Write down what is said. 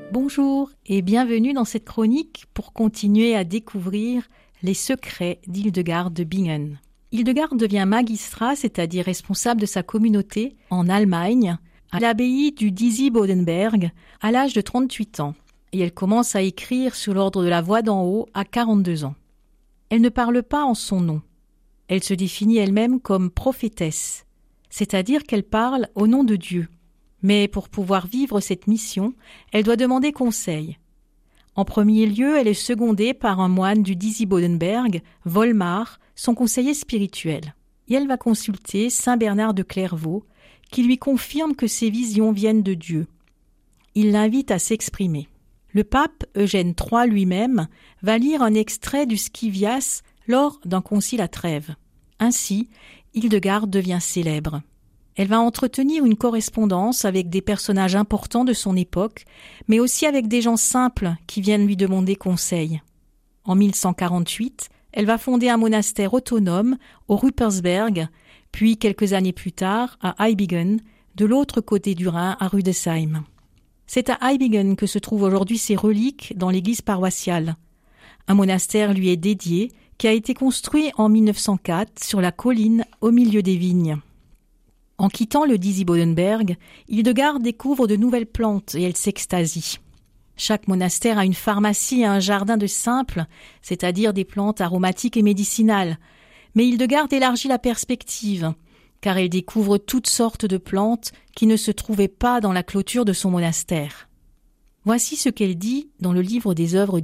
Bonjour et bienvenue dans cette chronique pour continuer à découvrir les secrets d'Hildegard de Bingen. Hildegard devient magistrat, c'est-à-dire responsable de sa communauté en Allemagne, à l'abbaye du Disi-Bodenberg, à l'âge de 38 ans. Et elle commence à écrire sous l'ordre de la voix d'en haut à 42 ans. Elle ne parle pas en son nom. Elle se définit elle-même comme prophétesse, c'est-à-dire qu'elle parle au nom de Dieu. Mais pour pouvoir vivre cette mission, elle doit demander conseil. En premier lieu, elle est secondée par un moine du Disi-Bodenberg, Volmar, son conseiller spirituel. Et elle va consulter saint Bernard de Clairvaux, qui lui confirme que ses visions viennent de Dieu. Il l'invite à s'exprimer. Le pape Eugène III lui-même va lire un extrait du Scivias lors d'un concile à Trèves. Ainsi, Hildegard devient célèbre. Elle va entretenir une correspondance avec des personnages importants de son époque, mais aussi avec des gens simples qui viennent lui demander conseil. En 1148, elle va fonder un monastère autonome au Ruppersberg, puis quelques années plus tard à Eibingen, de l'autre côté du Rhin à Rüdesheim. C'est à Eibingen que se trouvent aujourd'hui ses reliques dans l'église paroissiale. Un monastère lui est dédié, qui a été construit en 1904 sur la colline au milieu des vignes. En quittant le Disi-Bodenberg, Hildegard découvre de nouvelles plantes et elle s'extasie. Chaque monastère a une pharmacie et un jardin de simples, c'est-à-dire des plantes aromatiques et médicinales. Mais Hildegard élargit la perspective, car elle découvre toutes sortes de plantes qui ne se trouvaient pas dans la clôture de son monastère. Voici ce qu'elle dit dans le livre des œuvres